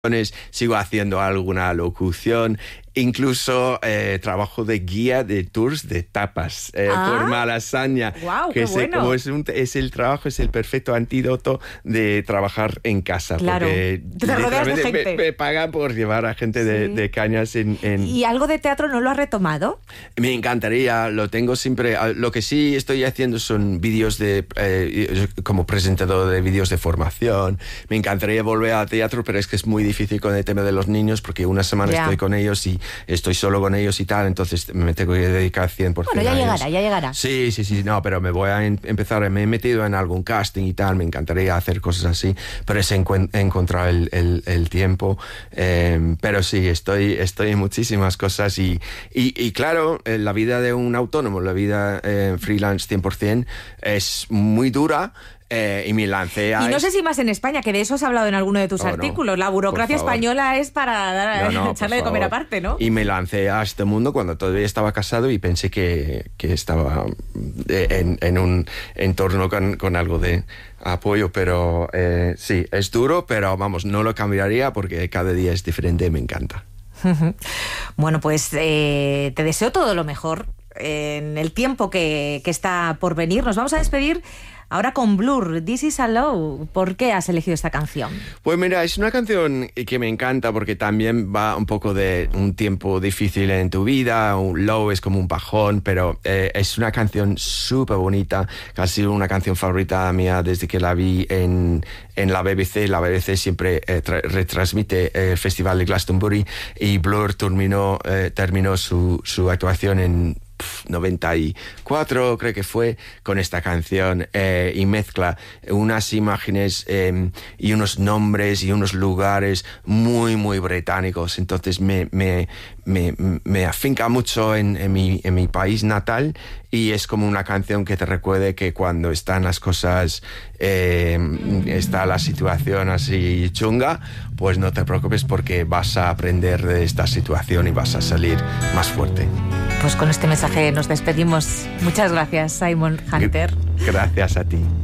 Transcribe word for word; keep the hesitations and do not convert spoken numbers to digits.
sigo haciendo alguna locución, incluso eh, trabajo de guía de tours de tapas eh, ah, por Malasaña. Wow, que qué sé, bueno. como es, un, es el trabajo, es el perfecto antídoto de trabajar en casa. Claro, porque te rodeas de literalmente gente. Me, me pagan por llevar a gente de, Sí. de cañas en, en... ¿Y algo de teatro no lo has retomado? Me encantaría, lo tengo siempre. Lo que sí estoy haciendo son vídeos de eh, como presentador de vídeos de formación. Me encantaría volver al teatro, pero es que es muy difícil con el tema de los niños, porque una semana Ya. estoy con ellos y estoy solo con ellos y tal, entonces me tengo que dedicar cien por ciento Bueno, ya a ellos. llegará, ya llegará. Sí, sí, sí, no, pero me voy a en- empezar, me he metido en algún casting y tal, me encantaría hacer cosas así, pero es encuen- encontrar el, el, el tiempo. Eh, pero sí, estoy, estoy en muchísimas cosas y, y, y claro, eh, la vida de un autónomo, la vida eh, freelance cien por ciento es muy dura. Eh, y me lancé a... Y no sé si más en España, que de eso has hablado en alguno de tus Oh, no. artículos. La burocracia Por favor. española es para dar, No, no, echarle por de comer favor. aparte, ¿no? Y me lancé a este mundo cuando todavía estaba casado y pensé que, que estaba en, en un entorno con, con algo de apoyo, pero eh, sí, es duro, pero vamos, no lo cambiaría porque cada día es diferente y me encanta. Bueno, pues eh, te deseo todo lo mejor en el tiempo que, que está por venir. Nos vamos a despedir ahora con Blur, This Is a Low. ¿Por qué has elegido esta canción? Pues mira, es una canción que me encanta porque también va un poco de un tiempo difícil en tu vida. Un low es como un bajón, pero eh, es una canción súper bonita, que ha sido una canción favorita mía desde que la vi en, en la B B C. La B B C siempre eh, tra- retransmite el Festival de Glastonbury y Blur terminó, eh, terminó su, su actuación en noventa y cuatro, creo que fue, con esta canción eh, y mezcla unas imágenes eh, y unos nombres y unos lugares muy, muy británicos. Entonces me, me, me, me afinca mucho en, en, mi, en mi país natal y es como una canción que te recuerde que cuando están las cosas, eh, está la situación así chunga, pues no te preocupes porque vas a aprender de esta situación y vas a salir más fuerte. Pues con este mensaje nos despedimos. Muchas gracias, Simon Hunter. Gracias a ti.